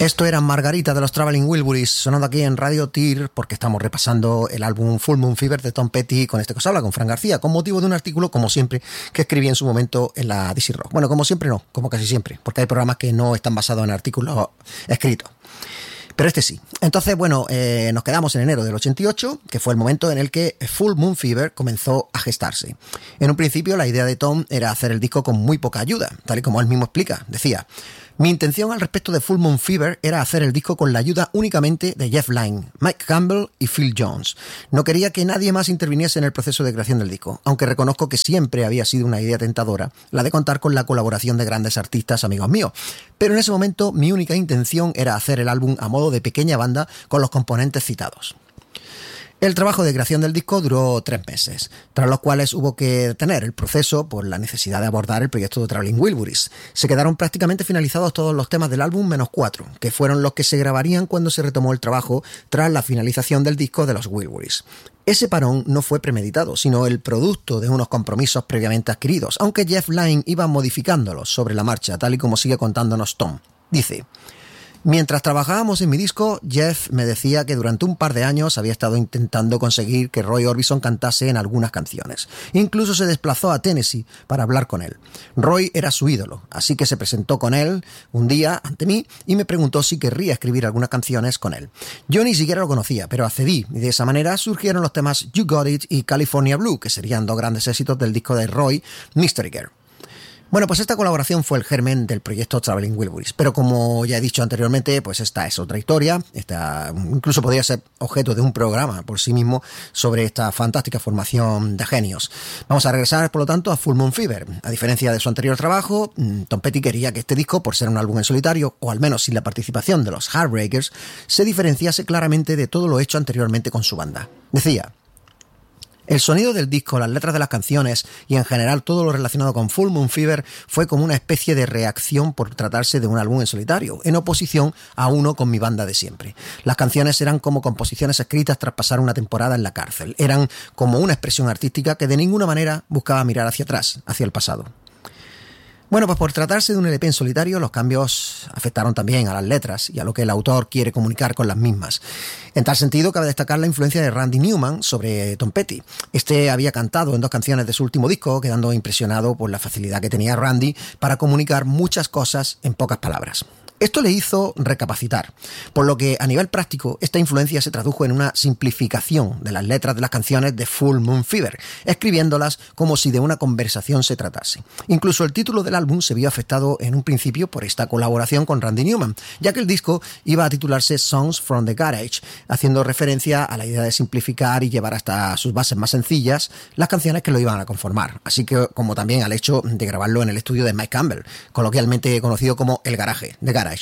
Esto era Margarita de los Traveling Wilburys, sonando aquí en Radio Tir, porque estamos repasando el álbum Full Moon Fever de Tom Petty con este que os habla, con Fran García, con motivo de un artículo, como siempre, que escribí en su momento en la DC Rock. Bueno, como siempre no, como casi siempre, porque hay programas que no están basados en artículos escritos. Pero este sí. Entonces, bueno, nos quedamos en enero del 88, que fue el momento en el que Full Moon Fever comenzó a gestarse. En un principio, la idea de Tom era hacer el disco con muy poca ayuda, tal y como él mismo explica. Decía: mi intención al respecto de Full Moon Fever era hacer el disco con la ayuda únicamente de Jeff Lynne, Mike Campbell y Phil Jones. No quería que nadie más interviniese en el proceso de creación del disco, aunque reconozco que siempre había sido una idea tentadora la de contar con la colaboración de grandes artistas amigos míos. Pero en ese momento mi única intención era hacer el álbum a modo de pequeña banda con los componentes citados. El trabajo de creación del disco duró 3 meses, tras los cuales hubo que detener el proceso por la necesidad de abordar el proyecto de Traveling Wilburys. Se quedaron prácticamente finalizados todos los temas del álbum menos 4, que fueron los que se grabarían cuando se retomó el trabajo tras la finalización del disco de los Wilburys. Ese parón no fue premeditado, sino el producto de unos compromisos previamente adquiridos, aunque Jeff Lynne iba modificándolos sobre la marcha, tal y como sigue contándonos Tom. Dice: mientras trabajábamos en mi disco, Jeff me decía que durante un par de años había estado intentando conseguir que Roy Orbison cantase en algunas canciones. Incluso se desplazó a Tennessee para hablar con él. Roy era su ídolo, así que se presentó con él un día ante mí y me preguntó si querría escribir algunas canciones con él. Yo ni siquiera lo conocía, pero accedí, y de esa manera surgieron los temas You Got It y California Blue, que serían 2 grandes éxitos del disco de Roy, Mystery Girl. Bueno, pues esta colaboración fue el germen del proyecto Traveling Wilburys, pero como ya he dicho anteriormente, pues esta es otra historia. Esta incluso podría ser objeto de un programa por sí mismo sobre esta fantástica formación de genios. Vamos a regresar, por lo tanto, a Full Moon Fever. A diferencia de su anterior trabajo, Tom Petty quería que este disco, por ser un álbum en solitario, o al menos sin la participación de los Heartbreakers, se diferenciase claramente de todo lo hecho anteriormente con su banda. Decía: el sonido del disco, las letras de las canciones y en general todo lo relacionado con Full Moon Fever fue como una especie de reacción por tratarse de un álbum en solitario, en oposición a uno con mi banda de siempre. Las canciones eran como composiciones escritas tras pasar una temporada en la cárcel. Eran como una expresión artística que de ninguna manera buscaba mirar hacia atrás, hacia el pasado. Bueno, pues por tratarse de un LP en solitario, los cambios afectaron también a las letras y a lo que el autor quiere comunicar con las mismas. En tal sentido, cabe destacar la influencia de Randy Newman sobre Tom Petty. Este había cantado en 2 canciones de su último disco, quedando impresionado por la facilidad que tenía Randy para comunicar muchas cosas en pocas palabras. Esto le hizo recapacitar, por lo que a nivel práctico esta influencia se tradujo en una simplificación de las letras de las canciones de Full Moon Fever, escribiéndolas como si de una conversación se tratase. Incluso el título del álbum se vio afectado en un principio por esta colaboración con Randy Newman, ya que el disco iba a titularse Songs from the Garage, haciendo referencia a la idea de simplificar y llevar hasta sus bases más sencillas las canciones que lo iban a conformar, así que como también al hecho de grabarlo en el estudio de Mike Campbell, coloquialmente conocido como el garaje, The Garage.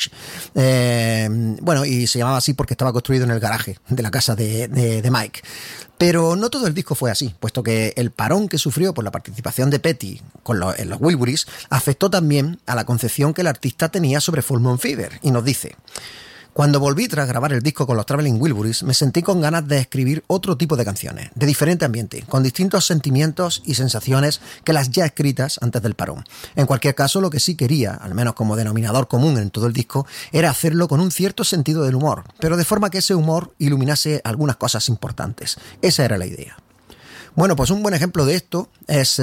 Bueno, y se llamaba así porque estaba construido en el garaje de la casa de Mike. Pero no todo el disco fue así, puesto que el parón que sufrió por la participación de Petty en los Wilburys afectó también a la concepción que el artista tenía sobre Full Moon Fever, y nos dice: cuando volví tras grabar el disco con los Traveling Wilburys, me sentí con ganas de escribir otro tipo de canciones, de diferente ambiente, con distintos sentimientos y sensaciones que las ya escritas antes del parón. En cualquier caso, lo que sí quería, al menos como denominador común en todo el disco, era hacerlo con un cierto sentido del humor, pero de forma que ese humor iluminase algunas cosas importantes. Esa era la idea. Bueno, pues un buen ejemplo de esto es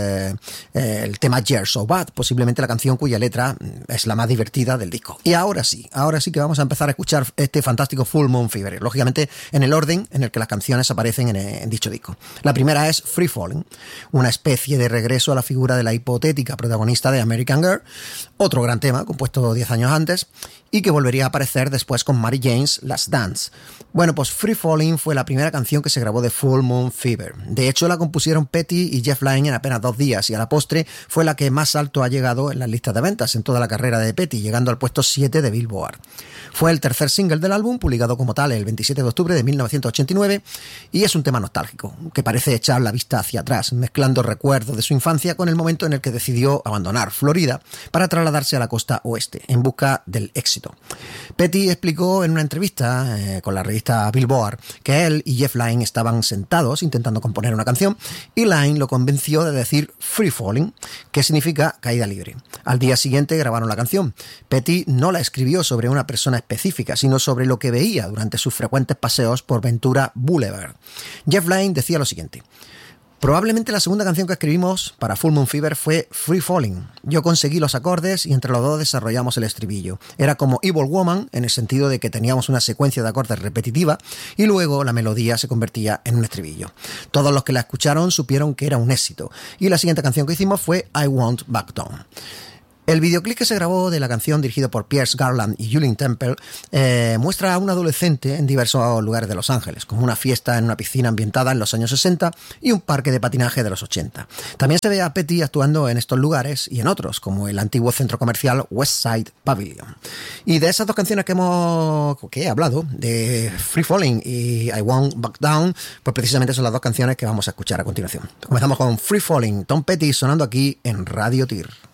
el tema You're So Bad, posiblemente la canción cuya letra es la más divertida del disco. Y ahora sí que vamos a empezar a escuchar este fantástico Full Moon Fever, lógicamente en el orden en el que las canciones aparecen en dicho disco. La primera es Free Falling, una especie de regreso a la figura de la hipotética protagonista de American Girl, otro gran tema compuesto 10 años antes y que volvería a aparecer después con Mary Jane's Last Dance. Bueno, pues Free Falling fue la primera canción que se grabó de Full Moon Fever. De hecho, la compusieron Petty y Jeff Lynne en apenas 2 días y a la postre fue la que más alto ha llegado en las listas de ventas en toda la carrera de Petty, llegando al puesto 7 de Billboard. Fue el tercer single del álbum, publicado como tal el 27 de octubre de 1989, y es un tema nostálgico, que parece echar la vista hacia atrás, mezclando recuerdos de su infancia con el momento en el que decidió abandonar Florida para trasladarse trasladarse a la costa oeste en busca del éxito. Petty explicó en una entrevista con la revista Billboard que él y Jeff Lynne estaban sentados intentando componer una canción y Lynne lo convenció de decir free falling, que significa caída libre. Al día siguiente grabaron la canción. Petty no la escribió sobre una persona específica, sino sobre lo que veía durante sus frecuentes paseos por Ventura Boulevard. Jeff Lynne decía lo siguiente: probablemente la segunda canción que escribimos para Full Moon Fever fue Free Falling. Yo conseguí los acordes y entre los dos desarrollamos el estribillo. Era como Evil Woman en el sentido de que teníamos una secuencia de acordes repetitiva y luego la melodía se convertía en un estribillo. Todos los que la escucharon supieron que era un éxito y la siguiente canción que hicimos fue I Won't Back Down. El videoclip que se grabó de la canción, dirigido por Pierce Garland y Julien Temple, muestra a un adolescente en diversos lugares de Los Ángeles, como una fiesta en una piscina ambientada en los años 60 y un parque de patinaje de los 80. También se ve a Petty actuando en estos lugares y en otros, como el antiguo centro comercial Westside Pavilion. Y de esas dos canciones que he hablado, de Free Falling y I Won't Back Down, pues precisamente son las dos canciones que vamos a escuchar a continuación. Comenzamos con Free Falling, Tom Petty sonando aquí en Radio Tir.